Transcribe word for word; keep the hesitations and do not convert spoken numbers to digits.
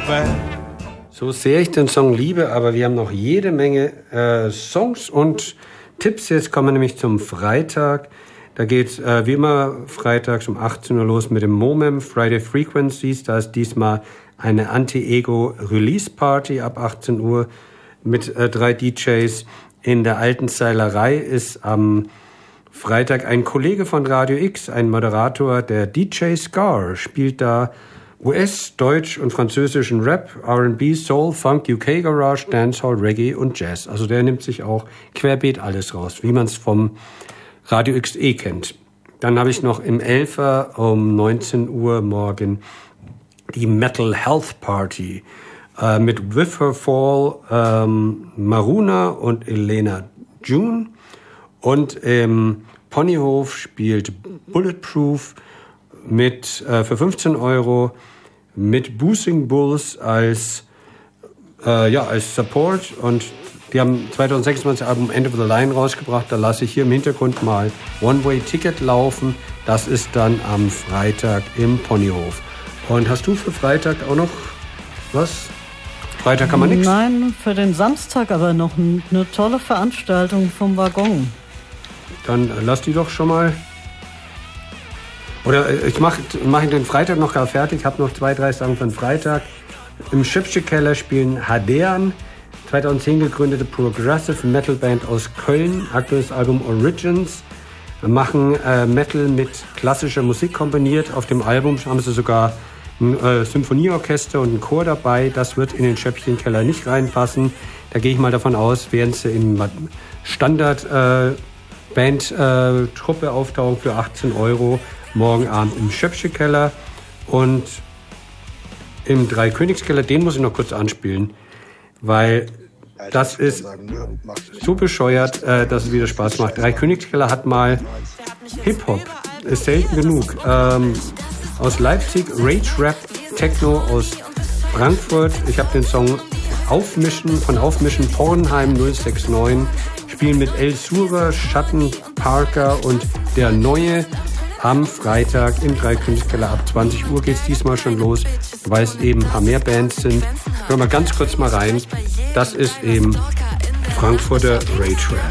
So sehr ich den Song liebe, aber wir haben noch jede Menge äh, Songs und Tipps. Jetzt kommen wir nämlich zum Freitag. Da geht's äh, wie immer freitags um achtzehn Uhr los mit dem MOMEM Friday Frequencies. Da ist diesmal eine Anti-Ego-Release-Party ab achtzehn Uhr mit äh, drei D Js. In der alten Seilerei ist am Freitag ein Kollege von Radio X, ein Moderator, der D J Scar, spielt da U S, Deutsch und französischen Rap, R and B, Soul, Funk, U K Garage, Dancehall, Reggae und Jazz. Also der nimmt sich auch querbeet alles raus, wie man es vom Radio X eh kennt. Dann habe ich noch im Elfer um neunzehn Uhr morgen die Metal Health Party äh, mit With Her Fall, ähm, Maruna und Elena June. Und im Ponyhof spielt Bulletproof mit äh, für fünfzehn Euro mit Boosing Bulls als äh, ja als Support, und die haben zweitausendsechsundzwanzig Album End of the Line rausgebracht. Da lasse ich hier im Hintergrund mal One Way Ticket laufen. Das ist dann am Freitag im Ponyhof. Und hast du für Freitag auch noch was? Freitag kann man nichts? Nein, für den Samstag aber noch eine tolle Veranstaltung vom Waggon. Dann lass die doch schon mal. Oder ich mache mach den Freitag noch gar fertig. Ich habe noch zwei, drei Sachen für den Freitag. Im Schöpfche-Keller spielen Hadean, zweitausendzehn gegründete Progressive Metal Band aus Köln. Aktuelles Album Origins. Wir machen äh, Metal mit klassischer Musik kombiniert. Auf dem Album haben sie sogar ein äh, Symphonieorchester und einen Chor dabei. Das wird in den Schöpfchen-Keller nicht reinpassen. Da gehe ich mal davon aus, werden sie im Standard äh, Band-Truppe äh, auftauchen für achtzehn Euro. Morgen Abend im Schöpfche-Keller. Und im Dreikönigskeller, den muss ich noch kurz anspielen, weil das ist so bescheuert, äh, dass es wieder Spaß macht. Dreikönigskeller hat mal Hip-Hop, ist selten genug. Ähm, aus Leipzig, Rage Rap, Techno aus Frankfurt. Ich habe den Song Aufmischen von Aufmischen Pornheim null sechs neun. Spielen mit El Sura, Schatten, Parker und der Neue. Am Freitag im Dreikönigskeller ab zwanzig Uhr geht's diesmal schon los, weil es eben ein paar mehr Bands sind. Hören wir ganz kurz mal rein. Das ist eben Frankfurter Rage Rap.